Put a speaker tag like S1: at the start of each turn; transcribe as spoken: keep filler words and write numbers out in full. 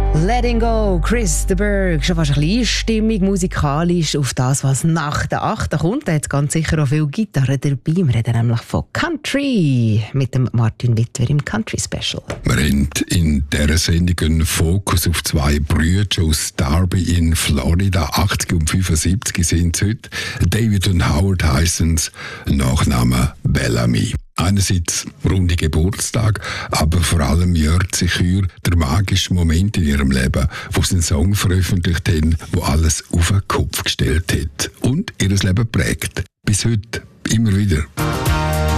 S1: Letting Go, Chris de Burgh. Schon fast ein bisschen Stimmung musikalisch auf das, was nach der achten kommt. Da hat es ganz sicher auch viel Gitarre dabei. Wir reden nämlich von Country mit dem Martin Wittwer im Country Special.
S2: Wir haben in dieser Sendung einen Fokus auf zwei Brüder aus Darby in Florida. achtzig und fünfundsiebzig sind es heute. David und Howard heissen es, Nachname Bellamy. Einerseits runde Geburtstag, aber vor allem jährt sich hier der magische Moment in ihrem Leben, wo sie einen Song veröffentlicht haben, der alles auf den Kopf gestellt hat und ihr Leben prägt. Bis heute immer wieder.